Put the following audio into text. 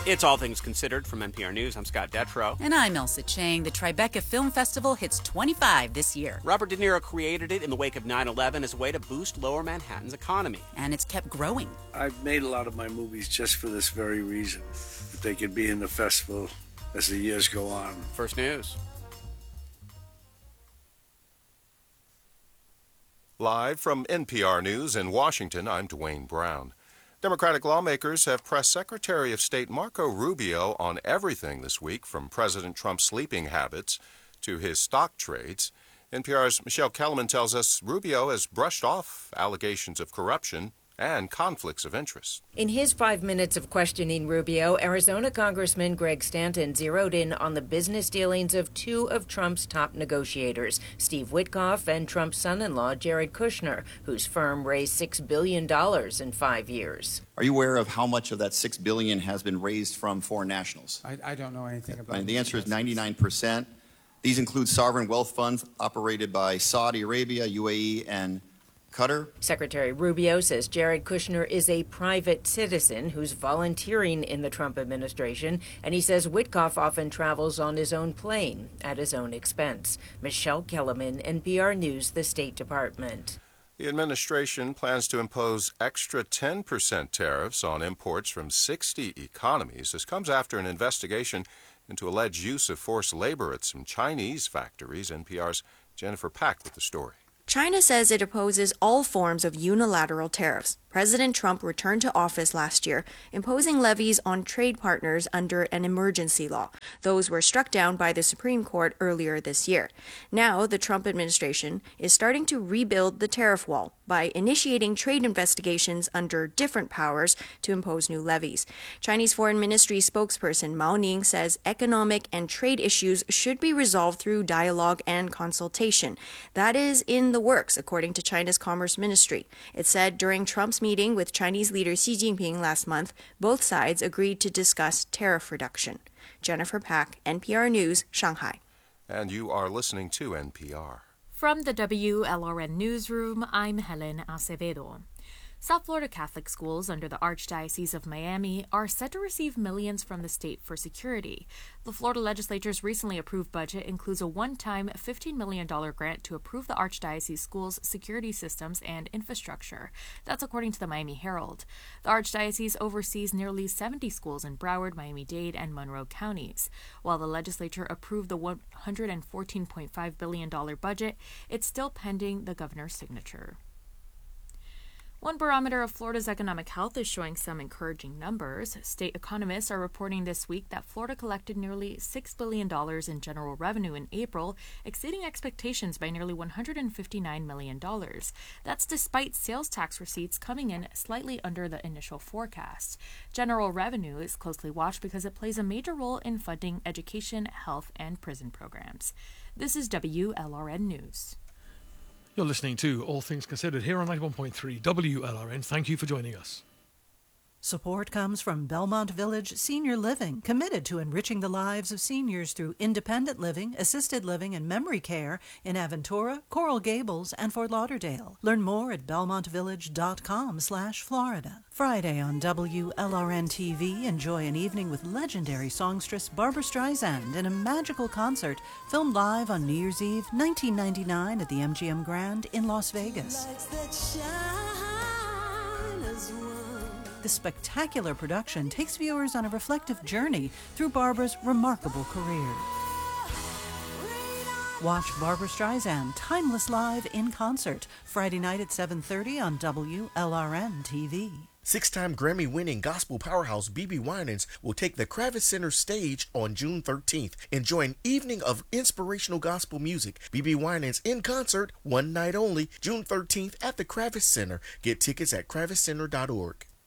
It's All Things Considered from NPR News. I'm Scott Detrow. And I'm Elsa Chang. The Tribeca Film Festival hits 25 this year. Robert De Niro created it in the wake of 9/11 as a way to boost Lower Manhattan's economy. And it's kept growing. I've made a lot of my movies just for this very reason, that they could be in the festival as the years go on. First News. Live from NPR News in Washington, I'm Dwayne Brown. Democratic lawmakers have pressed Secretary of State Marco Rubio on everything this week, from President Trump's sleeping habits to his stock trades. NPR's Michelle Kellerman tells us Rubio has brushed off allegations of corruption and conflicts of interest. In his 5 minutes of questioning Rubio, Arizona Congressman Greg Stanton zeroed in on the business dealings of two of Trump's top negotiators, Steve Witkoff and Trump's son-in-law Jared Kushner, whose firm raised $6 billion in 5 years. Are you aware of how much of that $6 billion has been raised from foreign nationals? I don't know anything about it. The answer is 99%. These include sovereign wealth funds operated by Saudi Arabia, UAE, and Qatar. Secretary Rubio says Jared Kushner is a private citizen who's volunteering in the Trump administration, and he says Witkoff often travels on his own plane at his own expense. Michelle Kellerman, NPR News, the State Department. The administration plans to impose extra 10% tariffs on imports from 60 economies. This comes after an investigation into alleged use of forced labor at some Chinese factories. NPR's Jennifer Pack with the story. China says it opposes all forms of unilateral tariffs. President Trump returned to office last year, imposing levies on trade partners under an emergency law. Those were struck down by the Supreme Court earlier this year. Now, the Trump administration is starting to rebuild the tariff wall by initiating trade investigations under different powers to impose new levies. Chinese Foreign Ministry spokesperson Mao Ning says economic and trade issues should be resolved through dialogue and consultation. That is in the works, according to China's Commerce Ministry. It said during Trump's meeting with Chinese leader Xi Jinping last month, both sides agreed to discuss tariff reduction. Jennifer Pack, NPR News, Shanghai. And you are listening to NPR. From the WLRN Newsroom, I'm Helen Acevedo. South Florida Catholic schools under the Archdiocese of Miami are set to receive millions from the state for security. The Florida legislature's recently approved budget includes a one-time $15 million grant to improve the Archdiocese schools' security systems and infrastructure. That's according to the Miami Herald. The Archdiocese oversees nearly 70 schools in Broward, Miami-Dade, and Monroe counties. While the legislature approved the $114.5 billion budget, it's still pending the governor's signature. One barometer of Florida's economic health is showing some encouraging numbers. State economists are reporting this week that Florida collected nearly $6 billion in general revenue in April, exceeding expectations by nearly $159 million. That's despite sales tax receipts coming in slightly under the initial forecast. General revenue is closely watched because it plays a major role in funding education, health, and prison programs. This is WLRN News. You're listening to All Things Considered here on 91.3 WLRN. Thank you for joining us. Support comes from Belmont Village Senior Living, committed to enriching the lives of seniors through independent living, assisted living, and memory care in Aventura, Coral Gables, and Fort Lauderdale. Learn more at belmontvillage.com/Florida. Friday on WLRN TV, enjoy an evening with legendary songstress Barbra Streisand in a magical concert filmed live on New Year's Eve, 1999 at the MGM Grand in Las Vegas. The spectacular production takes viewers on a reflective journey through Barbara's remarkable career. Watch Barbra Streisand Timeless Live in concert Friday night at 7:30 on WLRN TV. Six-time Grammy-winning gospel powerhouse BeBe Winans will take the Kravis Center stage on June 13th. Enjoy an evening of inspirational gospel music. BeBe Winans in concert, one night only, June 13th at the Kravis Center. Get tickets at kraviscenter.org.